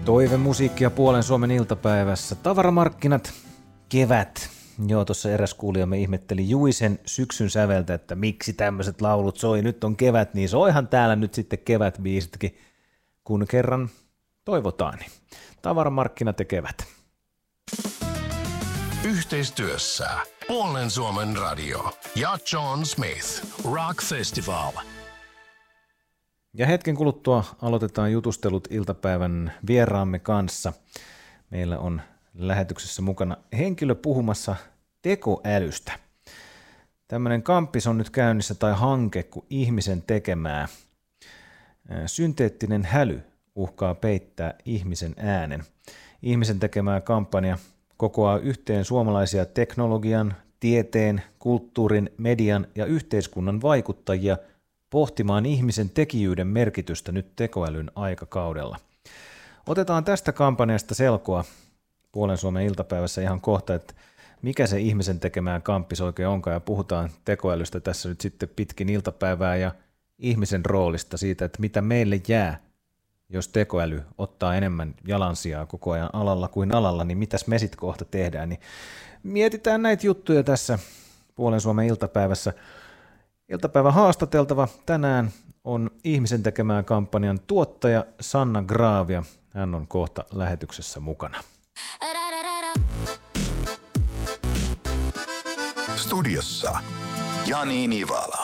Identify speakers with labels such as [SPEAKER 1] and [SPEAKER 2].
[SPEAKER 1] Toivemusiikkia Puolen Suomen iltapäivässä. Tavaramarkkinat, kevät. Joo, tuossa eräs kuulijamme ihmetteli Juisen syksyn säveltä, että miksi tämmöiset laulut soi. Nyt on kevät, niin soihan täällä nyt sitten kevätbiisitkin, kun kerran toivotaan. Niin. Tavaramarkkinat ja kevät.
[SPEAKER 2] Yhteistyössä Puolen Suomen radio ja John Smith Rock Festival.
[SPEAKER 1] Ja hetken kuluttua aloitetaan jutustelut iltapäivän vieraamme kanssa. Meillä on lähetyksessä mukana henkilö puhumassa tekoälystä. Tämmöinen kamppis on nyt käynnissä tai hanke kuin ihmisen tekemää. Synteettinen häly uhkaa peittää ihmisen äänen. Ihmisen tekemää kampanja kokoaa yhteen suomalaisia teknologian, tieteen, kulttuurin, median ja yhteiskunnan vaikuttajia pohtimaan ihmisen tekijyyden merkitystä nyt tekoälyn aikakaudella. Otetaan tästä kampanjasta selkoa Puolen Suomen iltapäivässä ihan kohta, että mikä se ihmisen tekemään kamppis oikein onkaan, ja puhutaan tekoälystä tässä nyt sitten pitkin iltapäivää ja ihmisen roolista siitä, että mitä meille jää, jos tekoäly ottaa enemmän jalansijaa koko ajan alalla kuin alalla, niin mitäs me sitten kohta tehdään, niin mietitään näitä juttuja tässä Puolen Suomen iltapäivässä. Iltapäivän haastateltava tänään on ihmisen tekemään kampanjan tuottaja Sanna Graavia. Hän on kohta lähetyksessä mukana.
[SPEAKER 2] Studiossa Jani Nivala.